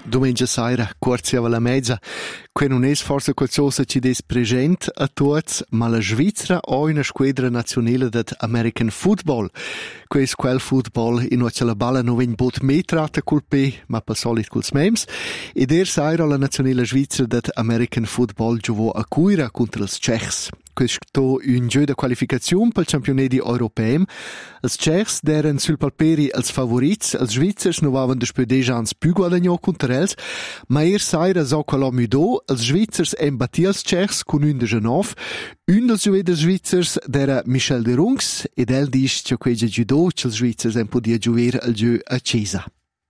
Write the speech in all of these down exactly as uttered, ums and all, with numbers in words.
Domenica sera, quartia alla mezza. Que non è forse qualcosa ci des present a tutti, ma la Svizzera ha una squadra nazionale di American Football. Questo quel football in cui la balla non viene bot mehr tratta col P, ma per solito col mems. E der sera la nazionale Svizzera di American Football giocò a cuira contro i Czechs. Questo è un gioco di qualificazione per il campionato europeo. I Czechs erano sul paperi als favoriti, i Svizzers non avevano despedì già più guadagnato contro loro, ma ieri sera so quello mudò, i Svizzers hanno battuto i Czechs con undici a nove. Un dei giocatori Svizzers era Michel de Rungs, ed egli dice che questo judo che i Svizzers hanno potuto giocare al gioco a Cesa.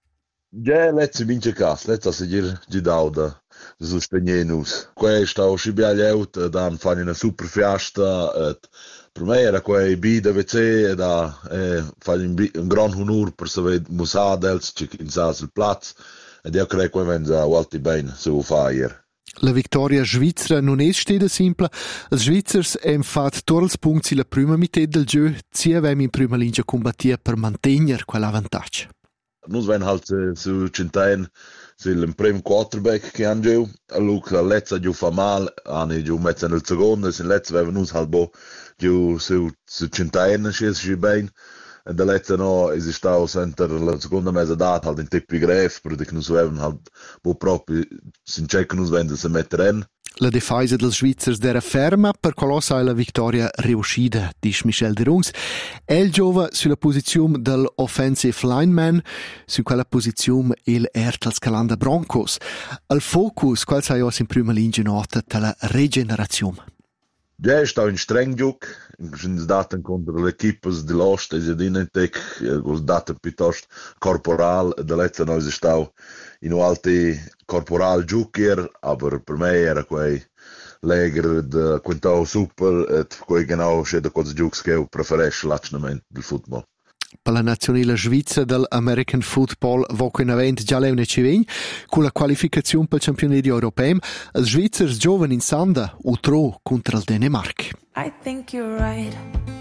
Ja, letzte mince cas, letzte seguir gidau da su spegnenos. Quei stau schibia lieut, dan fanno una super fiasta, et per me era quei B D V C da eh, fanno un, un gran honor per saver musadels che in sas il platz, ed io credo che venga walti bene su fire. La vittoria svizzera non è stata semplice. I Svizzers hanno fatto tutti i punti la prima metà del gioco, si avevano in prima linea combattuto per mantenere quell'avantaggio. Nus ven halt su Cintain sul primo quarterback che han giù, a Luca Lezza giù fa mal, hanno giù mezzo nel secondo, sin Lezza aveva nus halt bo giù su su Cintain schies giù bene, e da Lezza no esistava center la seconda mezza data halt in tippi gref, per che nus avevano halt bo proprio sin check nus vende se mettere in. La difesa dels Svizzers era ferma, per quello sai la vittoria riuscita, dice Michel de Rungs. El giova sulla posizione dell'offensive lineman, su quella posizione il Ertels Calanda Broncos. Il focus, qual sai in prima linea nota, della regenerazione. Ja, sta in streng gioco, in daten contro le equipes di Lost, e di Inentec, con daten piuttosto corporal, da lezza noi si stau in alti corporal giochier, aber per me era quei leger de quintau super, et quei genau scede quels giocs che io preferisco l'accenamento del football. Per la nazionale Svizzera dell'American Football va in avanti già l'anno che viene con la qualificazione per il campionato europeo. I Svizzers giovani in Sanda o tro contro il Dänemark. I think you're right.